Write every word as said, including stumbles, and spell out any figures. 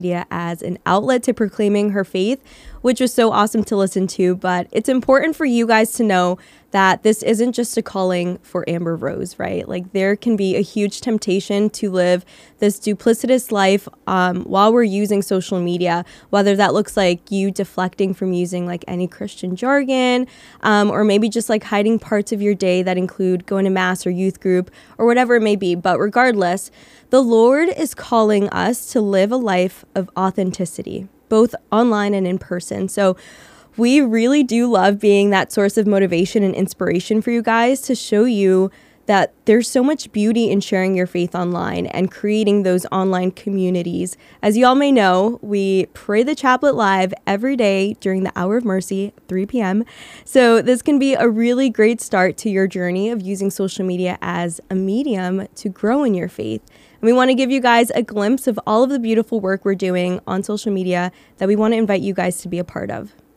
media as an outlet to proclaiming her faith, which was so awesome to listen to. But it's important for you guys to know that this isn't just a calling for Amber Rose, right? Like, there can be a huge temptation to live this duplicitous life um, while we're using social media, whether that looks like you deflecting from using like any Christian jargon, um, or maybe just like hiding parts of your day that include going to mass or youth group or whatever it may be. But regardless, the Lord is calling us to live a life of authenticity, both online and in person. So we really do love being that source of motivation and inspiration for you guys to show you that there's so much beauty in sharing your faith online and creating those online communities. As you all may know, we pray the chaplet live every day during the hour of mercy, three p.m. So this can be a really great start to your journey of using social media as a medium to grow in your faith. And we want to give you guys a glimpse of all of the beautiful work we're doing on social media that we want to invite you guys to be a part of.